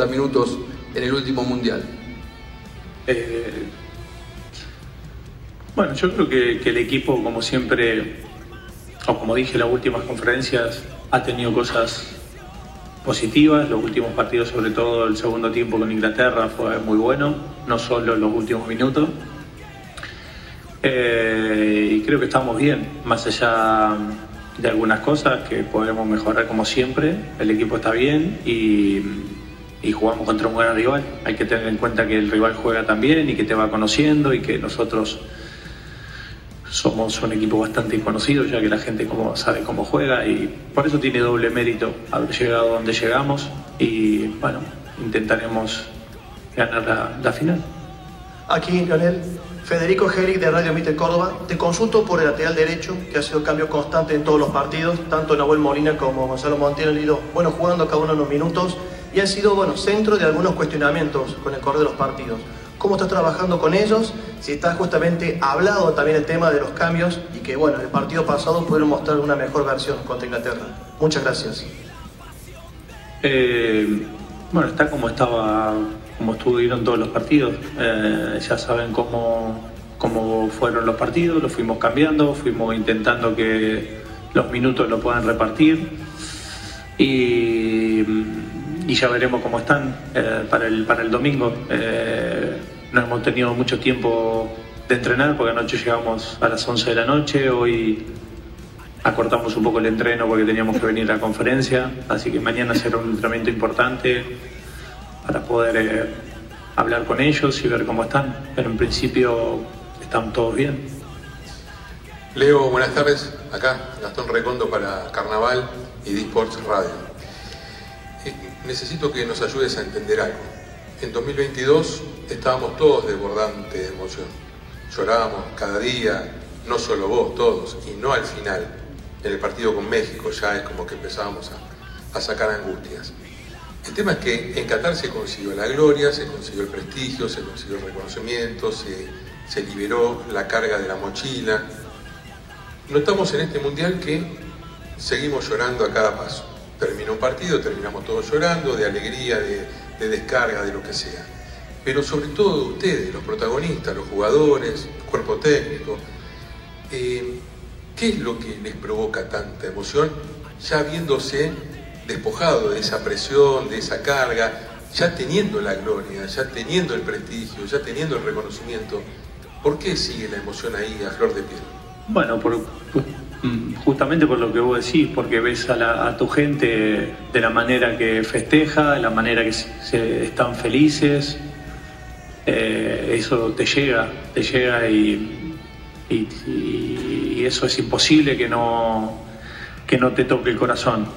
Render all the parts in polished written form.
90 minutos en el último Mundial? Bueno, yo creo que el equipo, como siempre, o como dije en las últimas conferencias, ha tenido cosas positivas. Los últimos partidos, sobre todo el segundo tiempo con Inglaterra, fue muy bueno, no solo los últimos minutos. Y creo que estamos bien, más allá de algunas cosas que podemos mejorar como siempre. El equipo está bien y jugamos contra un buen rival. Hay que tener en cuenta que el rival juega también y que te va conociendo, y que nosotros somos un equipo bastante conocido, ya que la gente sabe cómo juega, y por eso tiene doble mérito haber llegado donde llegamos. Y bueno, intentaremos ganar la final. Aquí, Lionel, Federico Gelic de Radio Mitre Córdoba. Te consulto por el lateral derecho, que ha sido cambio constante en todos los partidos. Tanto Nahuel Molina como Gonzalo Montiel han ido jugando cada uno de los minutos y han sido centro de algunos cuestionamientos con el correr de los partidos. ¿Cómo estás trabajando con ellos? Si estás justamente hablado también el tema de los cambios y que el partido pasado pudieron mostrar una mejor versión contra Inglaterra. Muchas gracias. Bueno, está como estuvieron todos los partidos. Ya saben cómo fueron los partidos, los fuimos cambiando, fuimos intentando que los minutos lo puedan repartir y ya veremos cómo están para el domingo. No hemos tenido mucho tiempo de entrenar porque anoche llegamos a las 11 de la noche. Hoy acortamos un poco el entreno porque teníamos que venir a la conferencia, así que mañana será un entrenamiento importante para poder hablar con ellos y ver cómo están, pero en principio están todos bien. Leo, buenas tardes. Acá Gastón Recondo para Carnaval y D-Sports Radio. Necesito que nos ayudes a entender algo. En 2022 estábamos todos desbordantes de emoción. Llorábamos cada día, no solo vos, todos, y no al final. En el partido con México ya es como que empezábamos a sacar angustias. El tema es que en Qatar se consiguió la gloria, se consiguió el prestigio, se consiguió el reconocimiento, se liberó la carga de la mochila. Notamos en este mundial que seguimos llorando a cada paso. Terminó un partido, terminamos todos llorando, de alegría, de descarga, de lo que sea. Pero sobre todo ustedes, los protagonistas, los jugadores, el cuerpo técnico, ¿qué es lo que les provoca tanta emoción ya viéndose despojado de esa presión, de esa carga, ya teniendo la gloria, ya teniendo el prestigio, ya teniendo el reconocimiento? ¿Por qué sigue la emoción ahí a flor de piel? Bueno, justamente por lo que vos decís, porque ves a tu gente de la manera que festeja, de la manera que están felices. Eso te llega y eso es imposible que no te toque el corazón.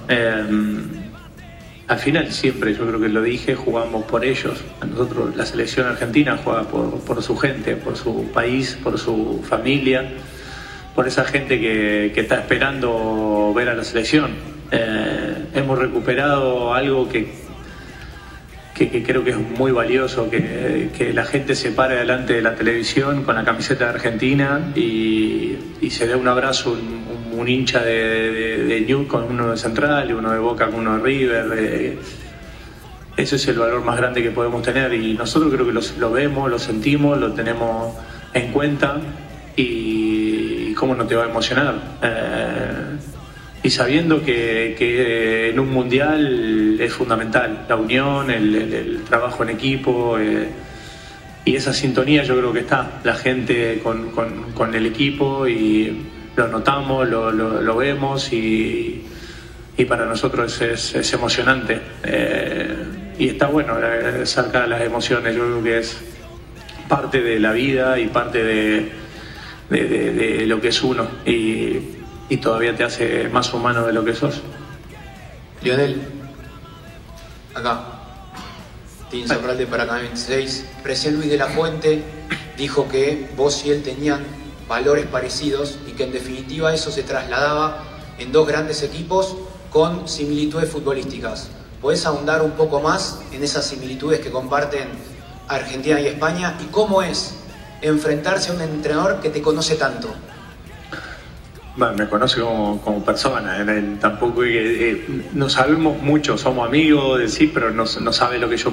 Al final siempre, yo creo que lo dije, jugamos por ellos. Nosotros, la selección argentina juega por su gente, por su país, por su familia, por esa gente que está esperando ver a la selección. Hemos recuperado algo que creo que es muy valioso, que la gente se pare delante de la televisión con la camiseta de Argentina y se dé un abrazo, un hincha de Newell's con uno de Central y uno de Boca con uno de River. Ese es el valor más grande que podemos tener y nosotros creo que lo vemos, lo sentimos, lo tenemos en cuenta y cómo no te va a emocionar. Y sabiendo que en un mundial es fundamental la unión, el trabajo en equipo y esa sintonía. Yo creo que está la gente con el equipo y lo notamos, lo vemos y para nosotros es emocionante y está bueno sacar las emociones. Yo creo que es parte de la vida y parte de lo que es uno y todavía te hace más humano de lo que sos. Lionel, acá, Team Sapralde para Canal 26. Recién Luis de la Fuente dijo que vos y él tenían valores parecidos y que en definitiva eso se trasladaba en dos grandes equipos con similitudes futbolísticas. ¿Podés ahondar un poco más en esas similitudes que comparten Argentina y España y cómo es enfrentarse a un entrenador que te conoce tanto? Bueno, me conoce como persona, tampoco no sabemos mucho, somos amigos, sí, pero no sabe lo que yo